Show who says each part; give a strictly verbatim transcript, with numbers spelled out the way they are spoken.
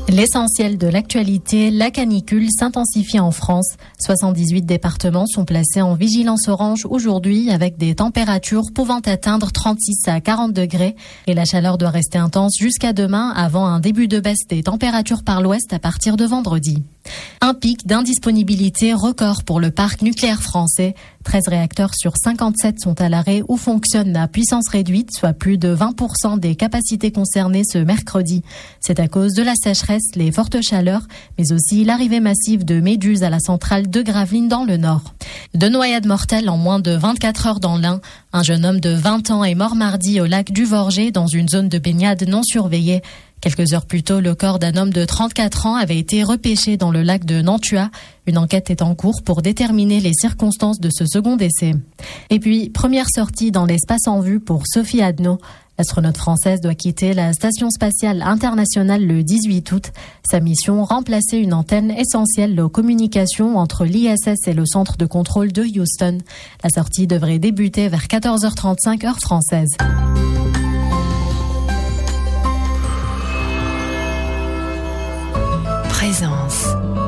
Speaker 1: L'essentiel de l'actualité, la canicule s'intensifie en France. soixante-dix-huit départements sont placés en vigilance orange aujourd'hui avec des températures pouvant atteindre trente-six à quarante degrés. Et la chaleur doit rester intense jusqu'à demain avant un début de baisse des températures par l'ouest à partir de vendredi. Un pic d'indisponibilité record pour le parc nucléaire français. treize réacteurs sur cinquante-sept sont à l'arrêt ou fonctionnent à puissance réduite, soit plus de vingt pour cent des capacités concernées ce mercredi. C'est à cause de la sécheresse, les fortes chaleurs, mais aussi l'arrivée massive de méduses à la centrale de Gravelines dans le nord. Deux noyades mortelles en moins de vingt-quatre heures dans l'Ain. Un jeune homme de vingt ans est mort mardi au lac du Vorger dans une zone de baignade non surveillée. Quelques heures plus tôt, le corps d'un homme de trente-quatre ans avait été repêché dans le lac de Nantua. Une enquête est en cours pour déterminer les circonstances de ce second décès. Et puis, première sortie dans l'espace en vue pour Sophie Adno. L'astronaute française doit quitter la Station spatiale internationale le dix-huit août. Sa mission, remplacer une antenne essentielle aux communications entre l'I S S et le centre de contrôle de Houston. La sortie devrait débuter vers quatorze heures trente-cinq heure française.
Speaker 2: Présence.